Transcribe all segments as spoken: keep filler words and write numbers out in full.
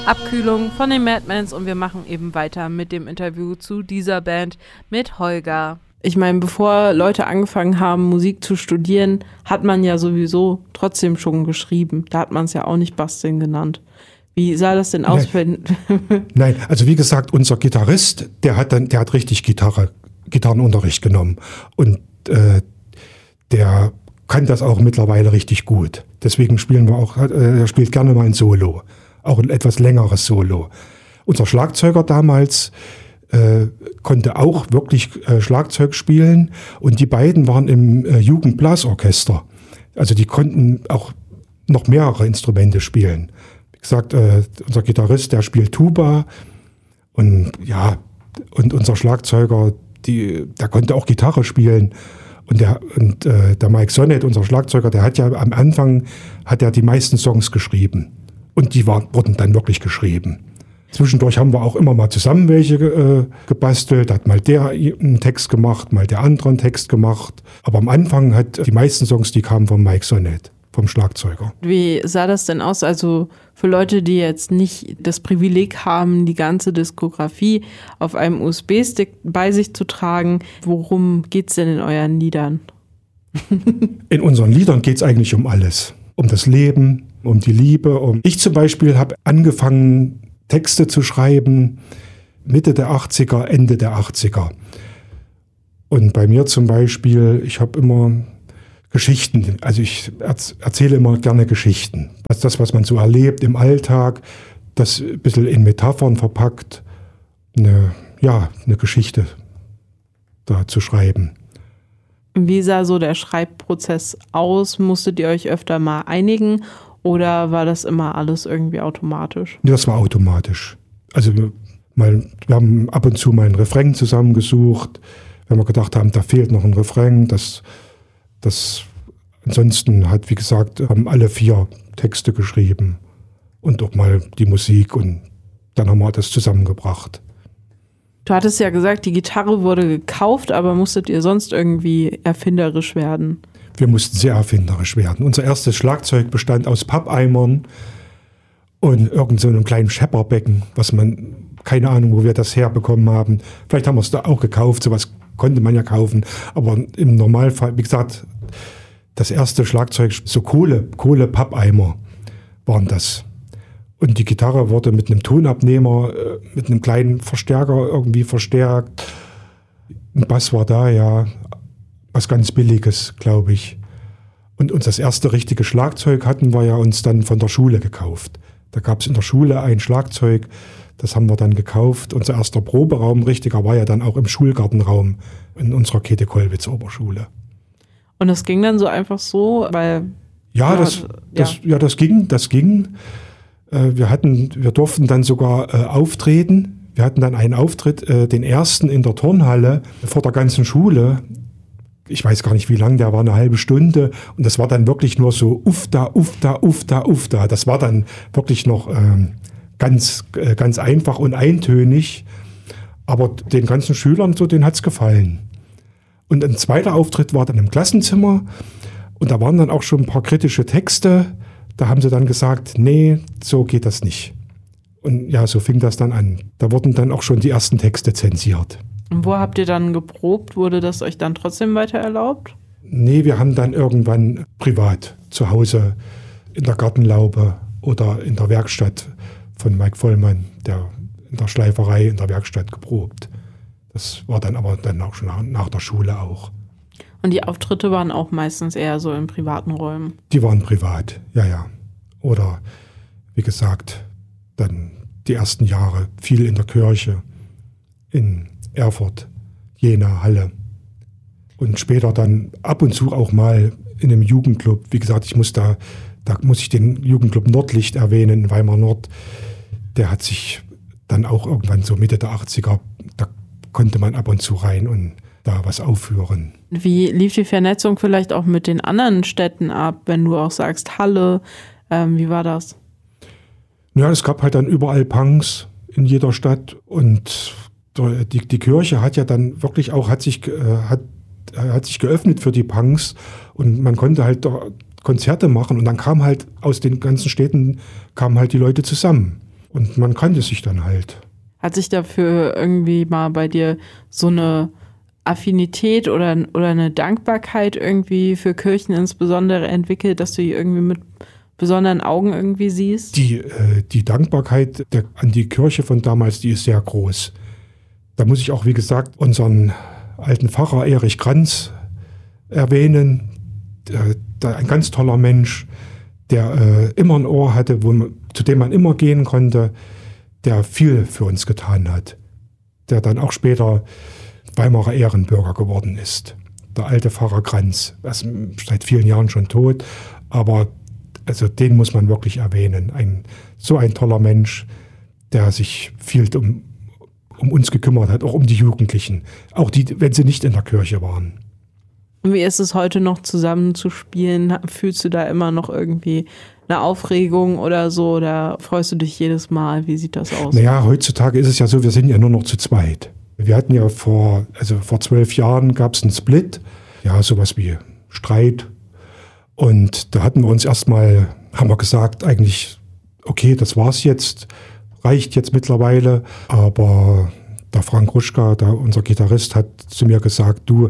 Abkühlung von den Madmans und wir machen eben weiter mit dem Interview zu dieser Band mit Holger. Ich meine, bevor Leute angefangen haben, Musik zu studieren, hat man ja sowieso trotzdem schon geschrieben. Da hat man es ja auch nicht Basteln genannt. Wie sah das denn aus? Nein, Nein, also wie gesagt, unser Gitarrist, der hat dann, der hat richtig Gitarre, Gitarrenunterricht genommen und äh, der kann das auch mittlerweile richtig gut. Deswegen spielen wir auch, äh, er spielt gerne mal ein Solo, auch ein etwas längeres Solo. Unser Schlagzeuger damals äh, konnte auch wirklich äh, Schlagzeug spielen und die beiden waren im äh, Jugendblasorchester. Also die konnten auch noch mehrere Instrumente spielen. Wie gesagt, äh, unser Gitarrist, der spielt Tuba und ja, und unser Schlagzeuger, die, der konnte auch Gitarre spielen. Und der, und äh, der Mike Sonnet, unser Schlagzeuger, der hat ja am Anfang hat er die meisten Songs geschrieben. Und die waren, wurden dann wirklich geschrieben. Zwischendurch haben wir auch immer mal zusammen welche äh, gebastelt. Hat mal der einen Text gemacht, mal der andere einen Text gemacht. Aber am Anfang hat die meisten Songs, die kamen von Mike Sonnet, vom Schlagzeuger. Wie sah das denn aus? Also für Leute, die jetzt nicht das Privileg haben, die ganze Diskografie auf einem U S B-Stick bei sich zu tragen, worum geht's denn in euren Liedern? In unseren Liedern geht's eigentlich um alles. Um das Leben, um die Liebe. Um ich zum Beispiel habe angefangen, Texte zu schreiben, Mitte der achtziger, Ende der achtziger. Und bei mir zum Beispiel, ich habe immer Geschichten, also ich erzähle immer gerne Geschichten. Was das, was man so erlebt im Alltag, das ein bisschen in Metaphern verpackt, eine, ja, eine Geschichte da zu schreiben. Wie sah so der Schreibprozess aus? Musstet ihr euch öfter mal einigen oder war das immer alles irgendwie automatisch? Das war automatisch. Also mal, wir haben ab und zu mal einen Refrain zusammengesucht, wenn wir gedacht haben, da fehlt noch ein Refrain. Das, das, ansonsten hat, wie gesagt, haben alle vier Texte geschrieben und auch mal die Musik und dann haben wir das zusammengebracht. Du hattest ja gesagt, die Gitarre wurde gekauft, aber musstet ihr sonst irgendwie erfinderisch werden? Wir mussten sehr erfinderisch werden. Unser erstes Schlagzeug bestand aus Pappeimern und irgend so einem kleinen Schepperbecken, was man, keine Ahnung, wo wir das herbekommen haben. Vielleicht haben wir es da auch gekauft, sowas konnte man ja kaufen. Aber im Normalfall, wie gesagt, das erste Schlagzeug, so Kohle, Kohle-Pappeimer waren das. Und die Gitarre wurde mit einem Tonabnehmer, mit einem kleinen Verstärker irgendwie verstärkt. Ein Bass war da, ja, was ganz Billiges, glaube ich. Und uns das erste richtige Schlagzeug hatten wir ja uns dann von der Schule gekauft. Da gab es in der Schule ein Schlagzeug, das haben wir dann gekauft. Unser erster Proberaum, richtiger, war ja dann auch im Schulgartenraum in unserer Käthe-Kollwitz-Oberschule. Und das ging dann so einfach so, weil... Ja, ja das, das, ja. ja, das ging, das ging. Wir hatten, wir durften dann sogar äh, auftreten. Wir hatten dann einen Auftritt, äh, den ersten in der Turnhalle vor der ganzen Schule. Ich weiß gar nicht, wie lang, der war eine halbe Stunde. Und das war dann wirklich nur so ufda, ufda, ufda, ufda. Das war dann wirklich noch ähm, ganz, äh, ganz einfach und eintönig. Aber den ganzen Schülern, so, denen hat es gefallen. Und ein zweiter Auftritt war dann im Klassenzimmer. Und da waren dann auch schon ein paar kritische Texte. Da haben sie dann gesagt, nee, so geht das nicht. Und ja, so fing das dann an. Da wurden dann auch schon die ersten Texte zensiert. Und wo habt ihr dann geprobt? Wurde das euch dann trotzdem weiter erlaubt? Nee, wir haben dann irgendwann privat zu Hause in der Gartenlaube oder in der Werkstatt von Mike Vollmann, der in der Schleiferei in der Werkstatt geprobt. Das war dann aber dann auch schon nach der Schule auch. Und die Auftritte waren auch meistens eher so in privaten Räumen? Die waren privat, ja, ja. Oder, wie gesagt, dann die ersten Jahre viel in der Kirche, in Erfurt, Jena, Halle. Und später dann ab und zu auch mal in einem Jugendclub. Wie gesagt, ich muss da, da muss ich den Jugendclub Nordlicht erwähnen, in Weimar Nord. Der hat sich dann auch irgendwann so Mitte der achtziger, da konnte man ab und zu rein und da was aufführen. Wie lief die Vernetzung vielleicht auch mit den anderen Städten ab, wenn du auch sagst Halle? Ähm, wie war das? Ja, es gab halt dann überall Punks in jeder Stadt und die, die Kirche hat ja dann wirklich auch, hat sich, hat, hat sich geöffnet für die Punks und man konnte halt Konzerte machen und dann kam halt aus den ganzen Städten kamen halt die Leute zusammen. Und man kannte sich dann halt. Hat sich dafür irgendwie mal bei dir so eine Affinität oder, oder eine Dankbarkeit irgendwie für Kirchen insbesondere entwickelt, dass du die irgendwie mit besonderen Augen irgendwie siehst? Die, äh, die Dankbarkeit der, an die Kirche von damals, die ist sehr groß. Da muss ich auch, wie gesagt, unseren alten Pfarrer Erich Kranz erwähnen. Der, der, ein ganz toller Mensch, der äh, immer ein Ohr hatte, wo man, zu dem man immer gehen konnte, der viel für uns getan hat. Der dann auch später Weimarer Ehrenbürger geworden ist. Der alte Pfarrer Kranz. Er ist seit vielen Jahren schon tot, aber also den muss man wirklich erwähnen. Ein, so ein toller Mensch, der sich viel um, um uns gekümmert hat, auch um die Jugendlichen. Auch die, wenn sie nicht in der Kirche waren. Wie ist es heute noch zusammen zu spielen? Fühlst du da immer noch irgendwie eine Aufregung oder so? Oder freust du dich jedes Mal? Wie sieht das aus? Naja, heutzutage ist es ja so, wir sind ja nur noch zu zweit. Wir hatten ja vor, also vor zwölf Jahren gab es einen Split, ja, sowas wie Streit. Und da hatten wir uns erstmal, haben wir gesagt, eigentlich, okay, das war's jetzt, reicht jetzt mittlerweile. Aber der Frank Ruschka, der, unser Gitarrist, hat zu mir gesagt, du,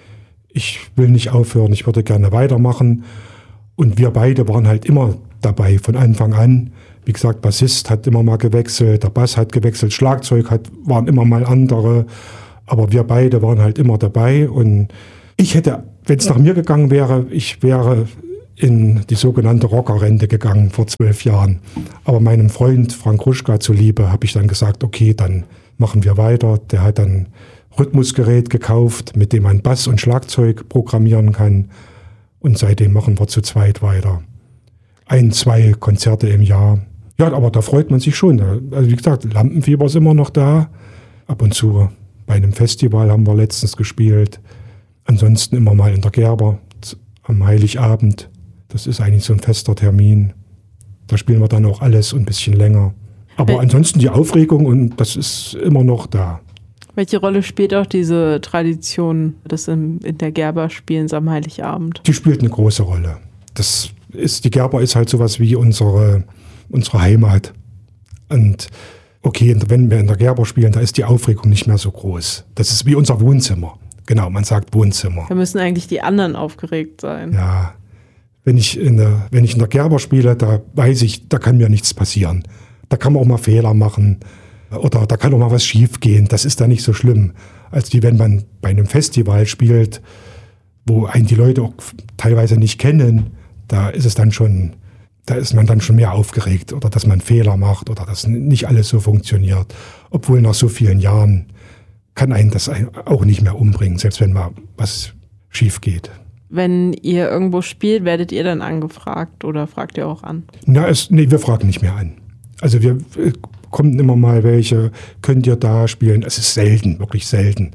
ich will nicht aufhören, ich würde gerne weitermachen. Und wir beide waren halt immer dabei, von Anfang an. Wie gesagt, Bassist hat immer mal gewechselt, der Bass hat gewechselt, Schlagzeug hat, waren immer mal andere. Aber wir beide waren halt immer dabei. Und ich hätte, wenn es nach mir gegangen wäre, ich wäre in die sogenannte Rockerrente gegangen vor zwölf Jahren. Aber meinem Freund Frank Ruschka zuliebe habe ich dann gesagt, okay, dann machen wir weiter. Der hat dann Rhythmusgerät gekauft, mit dem man Bass und Schlagzeug programmieren kann. Und seitdem machen wir zu zweit weiter. Ein, zwei Konzerte im Jahr. Ja, aber da freut man sich schon. Also wie gesagt, Lampenfieber ist immer noch da. Ab und zu bei einem Festival haben wir letztens gespielt. Ansonsten immer mal in der Gerber am Heiligabend. Das ist eigentlich so ein fester Termin. Da spielen wir dann auch alles und ein bisschen länger. Aber ansonsten die Aufregung, und das ist immer noch da. Welche Rolle spielt auch diese Tradition des in, in der Gerber Spielens am Heiligabend? Die spielt eine große Rolle. Das ist, die Gerber ist halt sowas wie unsere, unsere Heimat. Und okay, wenn wir in der Gerber spielen, da ist die Aufregung nicht mehr so groß. Das ist wie unser Wohnzimmer. Genau, man sagt Wohnzimmer. Da müssen eigentlich die anderen aufgeregt sein. Ja, wenn ich in der, wenn ich in der Gerber spiele, da weiß ich, da kann mir nichts passieren. Da kann man auch mal Fehler machen. Oder da kann auch mal was schief gehen. Das ist da nicht so schlimm, als wie wenn man bei einem Festival spielt, wo einen die Leute auch teilweise nicht kennen. Da ist es dann schon, da ist man dann schon mehr aufgeregt, oder dass man Fehler macht oder dass nicht alles so funktioniert. Obwohl nach so vielen Jahren kann einen das auch nicht mehr umbringen, selbst wenn mal was schief geht. Wenn ihr irgendwo spielt, werdet ihr dann angefragt oder fragt ihr auch an? Na, es, nee, wir fragen nicht mehr an. Also wir kommen immer mal welche, könnt ihr da spielen? Es ist selten, wirklich selten.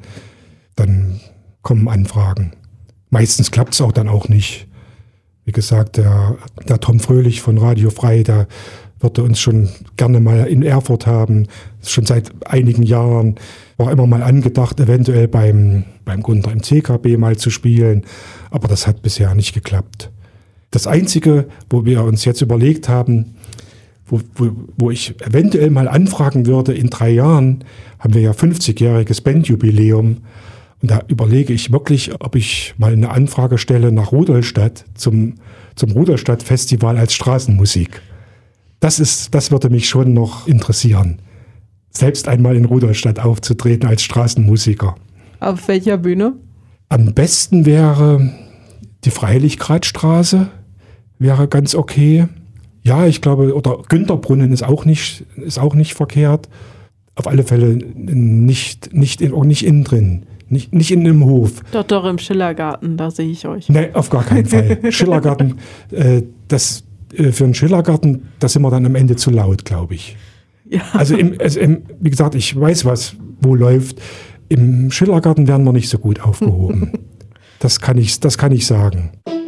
Dann kommen Anfragen. Meistens klappt es auch dann auch nicht. Wie gesagt, der, der Tom Fröhlich von Radio Frei, der würde uns schon gerne mal in Erfurt haben. Schon seit einigen Jahren. War immer mal angedacht, eventuell beim, beim Gunther im C K B mal zu spielen. Aber das hat bisher nicht geklappt. Das Einzige, wo wir uns jetzt überlegt haben, Wo, wo, wo ich eventuell mal anfragen würde, in drei Jahren haben wir ja fünfzigjähriges Bandjubiläum. Und da überlege ich wirklich, ob ich mal eine Anfrage stelle nach Rudolstadt zum, zum Rudolstadt-Festival als Straßenmusik. Das ist, das würde mich schon noch interessieren. Selbst einmal in Rudolstadt aufzutreten als Straßenmusiker. Auf welcher Bühne? Am besten wäre die Freilichgradstraße, wäre ganz okay. Ja, ich glaube, oder Günterbrunnen ist auch nicht, ist auch nicht verkehrt. Auf alle Fälle nicht, nicht, in, nicht innen drin, nicht, nicht in einem Hof. Doch, doch, im Schillergarten, da sehe ich euch. Nein, auf gar keinen Fall. Schillergarten, äh, das, äh, für einen Schillergarten, da sind wir dann am Ende zu laut, glaube ich. Ja. Also, im, also im, wie gesagt, ich weiß, was wo läuft. Im Schillergarten werden wir nicht so gut aufgehoben. das kann ich, das kann ich sagen.